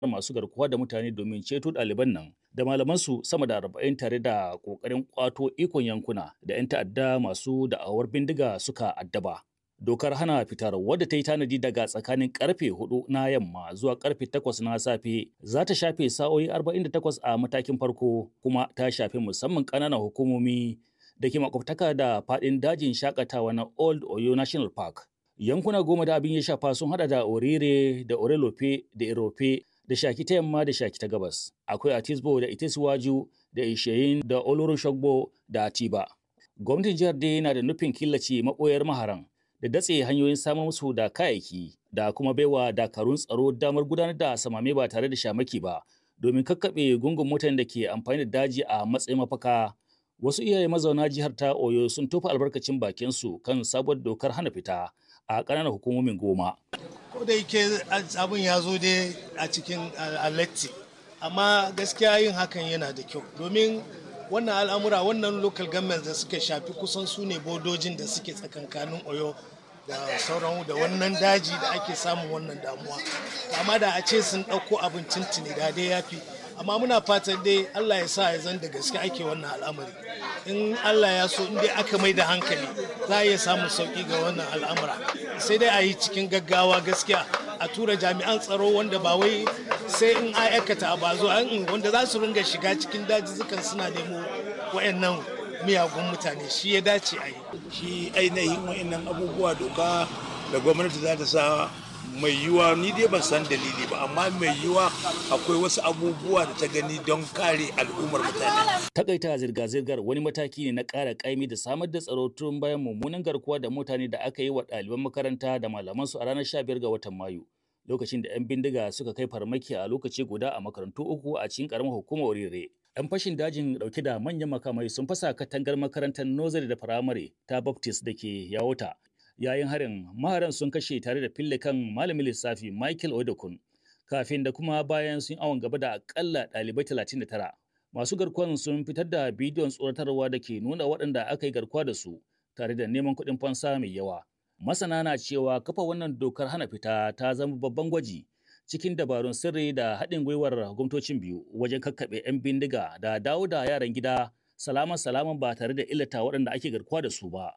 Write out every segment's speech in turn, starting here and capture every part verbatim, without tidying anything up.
masu garkuwa da mutane domin ceto ɗaliban nan da malamansu sama da arba'in tare da ƙoƙarin ƙwato ikon yankuna da 'yan ta'adda masu da'awar bindiga suka addaba. Dokar hana fitar wadda ta yi tanadi daga tsakanin karfe hudu na yamma zuwa karfe takwas na safe za ta shafe sa'o'i arba'in da takwas a matakin farko kuma ta shafi musamman ƙananan hukumomi da ke makwabtaka da faɗin dajin shakatawa na Old Oyo National Park. Yankuna goma da abin ya shafa sun hada da Orire da Orelope da Irope da Shaki ta yamma da Shaki ta gabas. Akwai Atisbo da Itesiwaju da Isheyin da Olorunshogbo da Atiba. Gwamnatin jihar dai na da nufin killace maɓoyar maharan da datse hanyoyin samun musu da kayayyaki da kuma baiwa dakarun tsaro damar gudanar da samame ba tare da shamaki ba domin kakkaɓe gungun mutanen da ke amfani da daji a matsayin mafaka. Wasu iyaye mazauna jihar ta Oyo sun tofa albarkacin bakinsu kan sabuwar dokar hana fita a ƙananan hukumomin goma. Ko da yake abin ya zo dai a cikin alatti, amma gaskiya yin hakan yana da kyau domin wannan al'amura wannan local government da suka shafi kusan su ne bodojin da suke tsakankanin Oyo da sauran da wannan daji da ake samun wannan damuwa. Amma da a ce sun ɗauko abin tuntuni da dai ya fi. Amma muna fatan dai Allah ya sa ya zan da gaske ake wannan al'amari. In Allah ya so in dai aka mai da hankali za a iya samun sauki ga wannan al'amura. Sai dai a yi cikin gaggawa gaskiya a tura jami'an tsaro wanda ba wai sai in aikata ba zo wanda za su ringa shiga cikin dajizukan suna nemo wayannan miyagun mutane shi ya dace a yi. Shi ainihin wayannan abubuwa doka da gwamnati za ta sa mai yiwa ni dai ban san dalili ba amma mai yiwa akwai wasu abubuwa da ta gani don kare al'ummar mutane. Takaita zirga-zirgar wani mataki ne na ƙara ƙaimi da samar da tsaro tun bayan mummunan garkuwa da mutane da aka yi wa ɗaliban makaranta da malamansu a ranar sha biyar ga watan Mayu. Lokacin da 'yan bindiga suka kai farmaki a lokaci guda a makarantu uku a cikin ƙaramar hukumar Orire. 'Yan fashin dajin ɗauke da manyan makamai sun fasa katangar makarantar nursery da firamare ta Baptist da ke Yawota. Yayin harin maharan sun kashe tare da fille kan malamin lissafi Michael Odokun kafin da kuma bayan sun awon gaba da akalla ɗalibai talatin da tara. Masu garkuwan sun fitar da bidiyon tsoratarwa da ke nuna waɗanda aka yi garkuwa da su tare da neman kuɗin fansa mai yawa. Masana na cewa kafa wannan dokar hana fita ta zama babban gwaji cikin dabarun sirri da haɗin gwiwar gwamnatocin biyu wajen kakkaɓe 'yan bindiga da dawo da yaran gida salaman salaman ba tare da illata waɗanda ake garkuwa da su ba.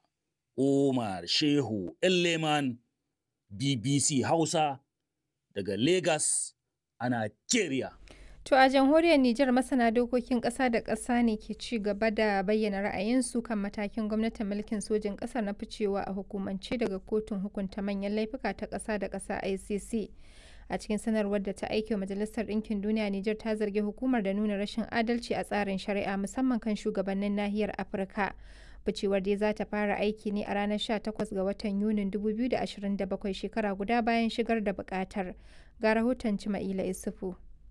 Umar Shehu Elleman, B B C Hausa daga Lagos a Najeriya. To a jamhuriyar Nijar masana dokokin ƙasa da ƙasa ne ke ci gaba da bayyana ra'ayinsu kan matakin gwamnatin mulkin sojin ƙasar na ficewa a hukumance daga kotun hukunta manyan laifuka ta ƙasa da ƙasa I C C. A cikin sanarwar da ta aike wa Majalisar Ɗinkin Duniya, Nijar ta zargi hukumar da nuna rashin adalci a tsarin shari'a musamman kan shugabannin nahiyar Afirka. Ficewar dai za ta fara aiki ne a ranar sha takwas ga watan Yunin dubu biyu da ashirin da bakwai shekara guda bayan shigar da buƙatar. Ga rahoton Cima'ila Isufu.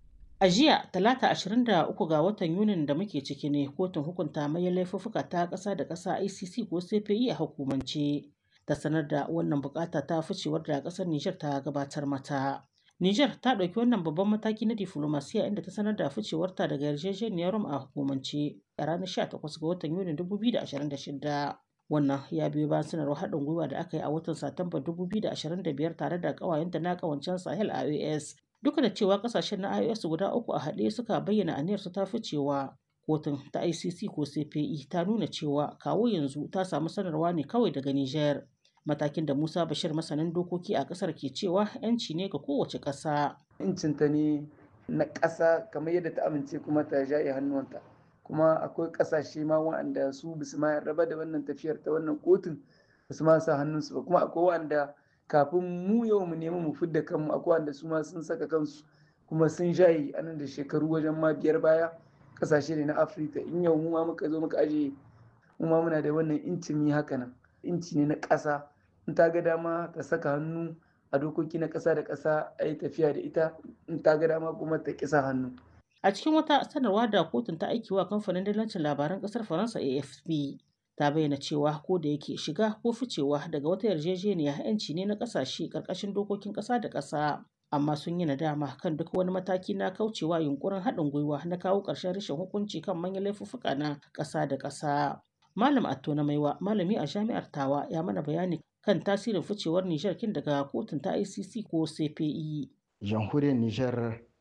A jiya talata ashirin da uku ga watan Yunin da muke ciki ne kotun hukunta manyan laifuffuka ta ƙasa da ƙasa I C C ko C P I a hukumance ta sanar da wannan bukata ta ficewar da ƙasar Nijar ta gabatar mata. Nijar ta ɗauki wannan babban mataki na diflomasiya inda ta sanar da ficewarta daga yarjejeniyar Rome a hukumance a ranar sha takwas ga watan Yunin dubu biyu da ashirin da shida. Wannan ya biyo bayan sanarwar haɗin gwiwa da aka yi a watan Satumba dubu biyu da ashirin da biyar tare da ƙawayenta na ƙawancen Sahel I O S. Duka da cewa ƙasashen na I O S guda uku a haɗe suka bayyana aniyarsu ta ficewa, kotun ta I C C ko C P I ta nuna cewa kawo yanzu ta samu sanarwa ne kawai daga Nijar. Matakin da Musa Bashir masanin dokoki a ƙasar ke cewa 'yanci ne ga kowace ƙasa. Incinta ne na ƙasa kamar yadda ta amince kuma ta jaye hannuwanta. Kuma akwai ƙasashe ma waɗanda su bisu ma raba da wannan tafiyar ta wannan kotun basu ma sa hannunsu ba, kuma akwai waɗanda kafin mu yau mu nemi mu fidda kanmu akwai waɗanda su ma sun saka kansu kuma sun jaye a nan da shekaru wajen ma biyar baya. Ƙasashe ne na Afirka, in yau mu ma muka zo muka aje mu ma muna da wannan incin haka nan, inci ne na ƙasa. In ta ga dama ta saka hannu a dokoki na ƙasa da ƙasa a yi tafiya da ita, in ta ga dama kuma ta ƙisa hannu. A cikin wata sanarwa da kotun ta aiki wa kamfanin dillancin labaran ƙasar Faransa A F P ta bayyana cewa ko da yake shiga ko ficewa daga wata yarjejeniya 'yanci ne na ƙasashe ƙarƙashin dokokin ƙasa da ƙasa, amma sun yi nadama kan duk wani mataki na kaucewa yunkurin haɗin gwiwa na kawo ƙarshen rashin hukunci kan manyan laifuffuka na ƙasa da ƙasa. Malam Atto na Maiwa, malami a Jami'ar Tawa, ya mana bayani kan tasirin ficewar Nijar kin daga kotun ta I C C ko C P I. Jamhuriyar Nijar